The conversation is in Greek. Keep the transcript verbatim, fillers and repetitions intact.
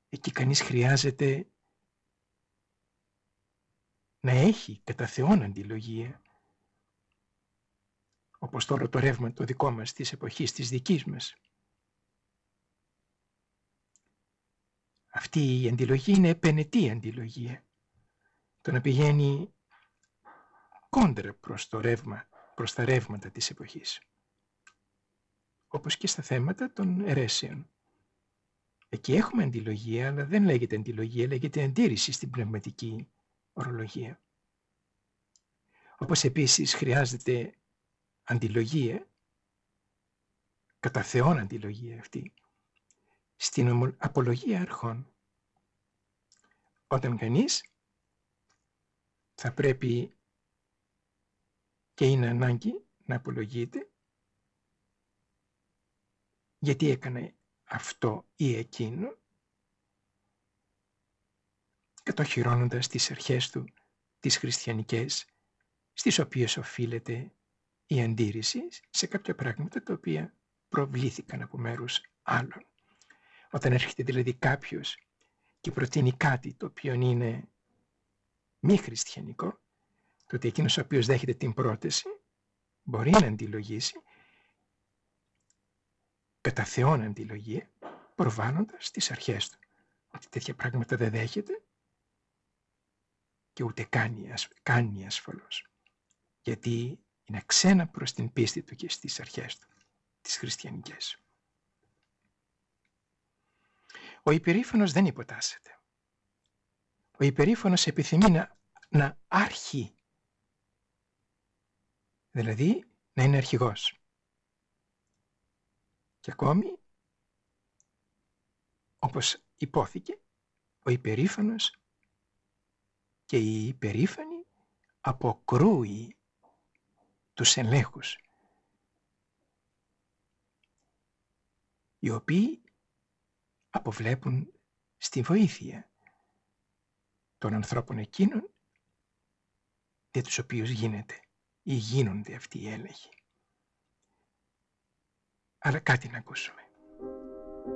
Εκεί κανείς χρειάζεται να έχει κατά Θεόν αντιλογία, όπως τώρα το ρεύμα το δικό μας της εποχής της δικής μας. Αυτή η αντιλογία είναι επενετή αντιλογία, το να πηγαίνει κόντρα προς το ρεύμα, προς τα ρεύματα της εποχής, όπως και στα θέματα των αιρέσεων. Εκεί έχουμε αντιλογία, αλλά δεν λέγεται αντιλογία, λέγεται αντίρρηση στην πνευματική ορολογία. Όπως επίσης χρειάζεται αντιλογία, κατά Θεόν αντιλογία αυτή, στην απολογία αρχών. Όταν κανείς θα πρέπει και είναι ανάγκη να απολογείται γιατί έκανε αυτό ή εκείνο, κατοχυρώνοντας τις αρχές του, τις χριστιανικές, στις οποίες οφείλεται η αντίρρηση σε κάποια πράγματα τα οποία προβλήθηκαν από μέρους άλλων. Όταν έρχεται δηλαδή κάποιος και προτείνει κάτι το οποίο είναι μη χριστιανικό, τότε εκείνος ο οποίος δέχεται την πρόταση μπορεί να αντιλογήσει κατά Θεόν αντιλογία, προβάλλοντας τις αρχές του. Ότι τέτοια πράγματα δεν δέχεται και ούτε κάνει, κάνει ασφαλώς. Γιατί είναι ξένα προς την πίστη του και στις αρχές του, τις χριστιανικές. Ο υπερήφανος δεν υποτάσσεται. Ο υπερήφανος επιθυμεί να, να άρχει, δηλαδή να είναι αρχηγός. Και ακόμη, όπως υπόθηκε, ο υπερήφανος και η υπερήφανη αποκρούει τους ελέγχους, οι οποίοι αποβλέπουν στη βοήθεια των ανθρώπων εκείνων για τους οποίους γίνεται ή γίνονται αυτοί οι έλεγχοι. Αλλά κάτι να ακούσουμε.